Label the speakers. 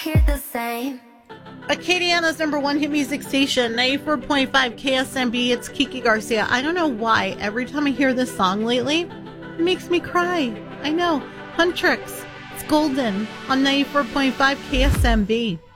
Speaker 1: hear the same.
Speaker 2: Acadiana's number one hit music station, 94.5 KSMB. It's Kiki Garcia. I don't know why. Every time I hear this song lately, it makes me cry. I know. Huntrix. It's Golden on 94.5 KSMB.